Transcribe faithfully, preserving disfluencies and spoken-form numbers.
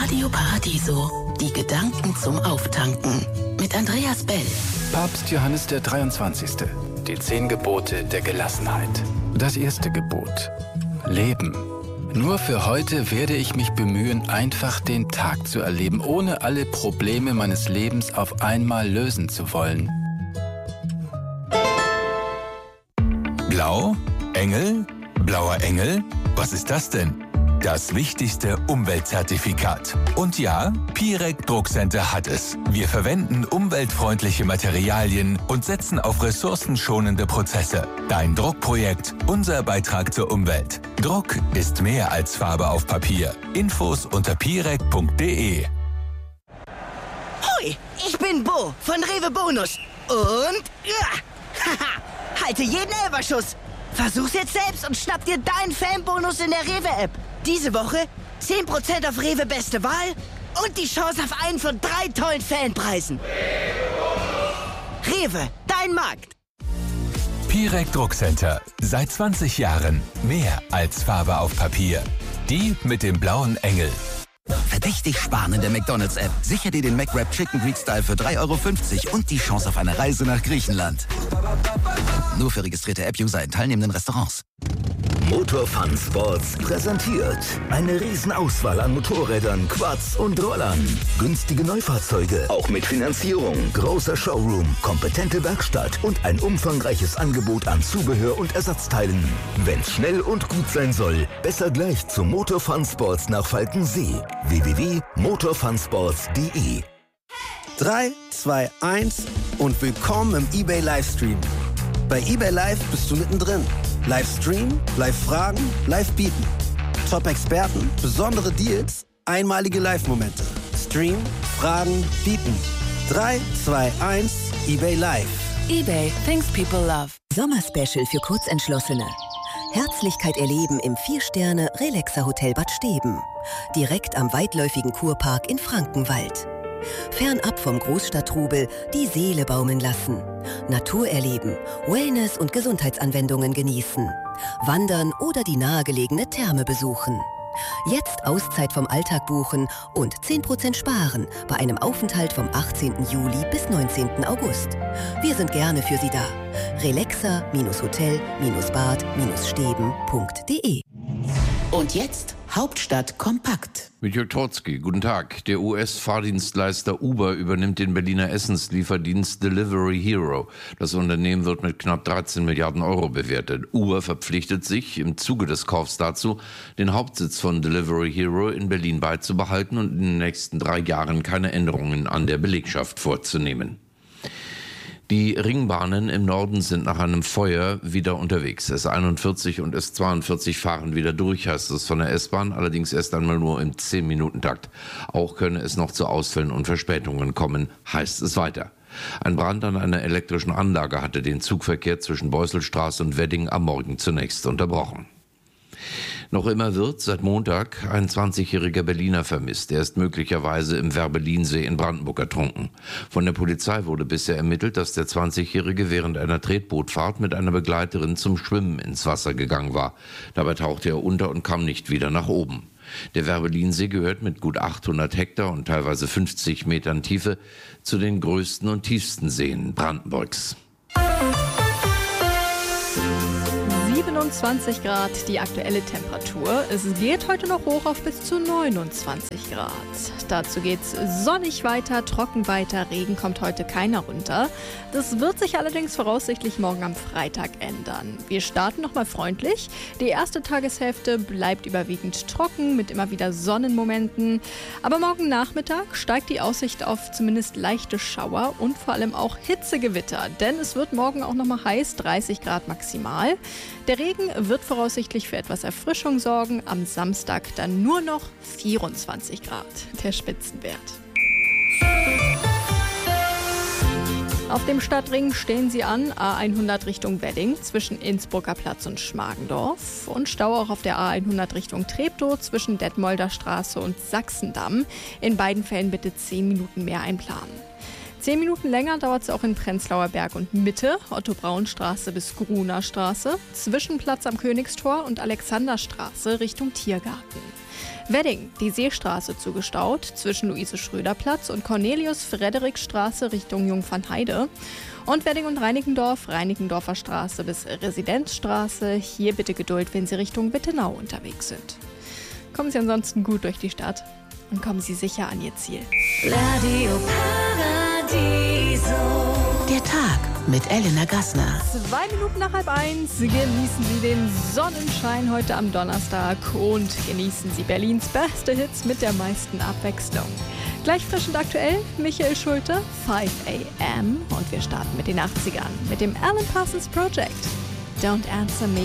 Radio Paradiso, die Gedanken zum Auftanken. Mit Andreas Bell. Papst Johannes der dreiundzwanzigste. Die zehn Gebote der Gelassenheit. Das erste Gebot. Leben. Nur für heute werde ich mich bemühen, einfach den Tag zu erleben, ohne alle Probleme meines Lebens auf einmal lösen zu wollen. Blau? Engel? Blauer Engel? Was ist das denn? Das wichtigste Umweltzertifikat. Und ja, Pirec Druckcenter hat es. Wir verwenden umweltfreundliche Materialien und setzen auf ressourcenschonende Prozesse. Dein Druckprojekt, unser Beitrag zur Umwelt. Druck ist mehr als Farbe auf Papier. Infos unter pirec punkt de. Hoi, ich bin Bo von Rewe Bonus. Und ja, haha, halte jeden Elferschuss. Versuch's jetzt selbst und schnapp dir deinen Fanbonus in der Rewe-App. Diese Woche zehn Prozent auf Rewe Beste Wahl und die Chance auf einen von drei tollen Fanpreisen. Rewe, dein Markt. Pirec Druckcenter. Seit zwanzig Jahren mehr als Farbe auf Papier. Die mit dem blauen Engel. Verdächtig sparen in der McDonald's-App. Sicher dir den McWrap Chicken Greek Style für drei Euro fünfzig und die Chance auf eine Reise nach Griechenland. Nur für registrierte App-User in teilnehmenden Restaurants. Motorfun Sports präsentiert eine Riesenauswahl an Motorrädern, Quads und Rollern. Günstige Neufahrzeuge, auch mit Finanzierung. Großer Showroom, kompetente Werkstatt und ein umfangreiches Angebot an Zubehör und Ersatzteilen. Wenn's schnell und gut sein soll, besser gleich zu Motorfun Sports nach Falkensee. w w w punkt motorfunsports punkt de. drei, zwei, eins und willkommen im eBay Livestream. Bei eBay Live bist du mittendrin. Livestream, Live-Fragen, Live-Bieten. Top-Experten, besondere Deals, einmalige Live-Momente. Stream, Fragen, Bieten. drei, zwei, eins, eBay Live. eBay, things people love. Sommerspecial für Kurzentschlossene. Herzlichkeit erleben im vier Sterne Relaxer Hotel Bad Steben. Direkt am weitläufigen Kurpark in Frankenwald. Fernab vom Großstadttrubel die Seele baumeln lassen. Natur erleben, Wellness- und Gesundheitsanwendungen genießen. Wandern oder die nahegelegene Therme besuchen. Jetzt Auszeit vom Alltag buchen und zehn Prozent sparen bei einem Aufenthalt vom achtzehnten Juli bis neunzehnten August. Wir sind gerne für Sie da. relaxer Hotel Bad Steben punkt de. Und jetzt Hauptstadt kompakt. Mit Jörg Trotzki, guten Tag. Der U S-Fahrdienstleister Uber übernimmt den Berliner Essenslieferdienst Delivery Hero. Das Unternehmen wird mit knapp dreizehn Milliarden Euro bewertet. Uber verpflichtet sich im Zuge des Kaufs dazu, den Hauptsitz von Delivery Hero in Berlin beizubehalten und in den nächsten drei Jahren keine Änderungen an der Belegschaft vorzunehmen. Die Ringbahnen im Norden sind nach einem Feuer wieder unterwegs. S einundvierzig und S zweiundvierzig fahren wieder durch, heißt es von der S-Bahn, allerdings erst einmal nur im zehn Minuten Takt. Auch könne es noch zu Ausfällen und Verspätungen kommen, heißt es weiter. Ein Brand an einer elektrischen Anlage hatte den Zugverkehr zwischen Beusselstraße und Wedding am Morgen zunächst unterbrochen. Noch immer wird seit Montag ein zwanzigjähriger Berliner vermisst. Er ist möglicherweise im Werbelinsee in Brandenburg ertrunken. Von der Polizei wurde bisher ermittelt, dass der zwanzigjährige während einer Tretbootfahrt mit einer Begleiterin zum Schwimmen ins Wasser gegangen war. Dabei tauchte er unter und kam nicht wieder nach oben. Der Werbelinsee gehört mit gut achthundert Hektar und teilweise fünfzig Metern Tiefe zu den größten und tiefsten Seen Brandenburgs. siebenundzwanzig Grad die aktuelle Temperatur. Es geht heute noch hoch auf bis zu neunundzwanzig Grad. Dazu geht's sonnig weiter, trocken weiter. Regen kommt heute keiner runter. Das wird sich allerdings voraussichtlich morgen am Freitag ändern. Wir starten nochmal freundlich. Die erste Tageshälfte bleibt überwiegend trocken mit immer wieder Sonnenmomenten. Aber morgen Nachmittag steigt die Aussicht auf zumindest leichte Schauer und vor allem auch Hitzegewitter. Denn es wird morgen auch nochmal heiß, dreißig Grad maximal. Der Regen wird voraussichtlich für etwas Erfrischung sorgen. Am Samstag dann nur noch vierundzwanzig Grad, der Spitzenwert. Auf dem Stadtring stehen sie an, A hundert Richtung Wedding zwischen Innsbrucker Platz und Schmargendorf und Stau auch auf der A hundert Richtung Treptow zwischen Detmolder Straße und Sachsendamm. In beiden Fällen bitte zehn Minuten mehr einplanen. Zehn Minuten länger dauert es auch in Prenzlauer Berg und Mitte, Otto-Braun-Straße bis Gruner Straße, Zwischenplatz am Königstor und Alexanderstraße Richtung Tiergarten. Wedding, die Seestraße zugestaut zwischen Luise-Schröder-Platz und Cornelius-Frederik-Straße Richtung Jungfernheide. Und Wedding und Reinickendorf, Reinickendorfer Straße bis Residenzstraße. Hier bitte Geduld, wenn Sie Richtung Wittenau unterwegs sind. Kommen Sie ansonsten gut durch die Stadt und kommen Sie sicher an Ihr Ziel. Radio Paradiso. Der Tag mit Elena Gassner. Zwei Minuten nach halb eins genießen Sie den Sonnenschein heute am Donnerstag und genießen Sie Berlins beste Hits mit der meisten Abwechslung. Gleich frisch und aktuell, Michael Schulte, five a m. Und wir starten mit den achtzigern mit dem Alan Parsons Project. Don't Answer Me.